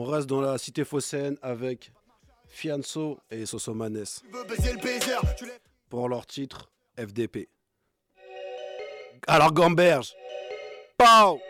reste dans la cité phocéenne avec Fianso et Sosomanes pour leur titre FDP. Alors Gamberge, pow!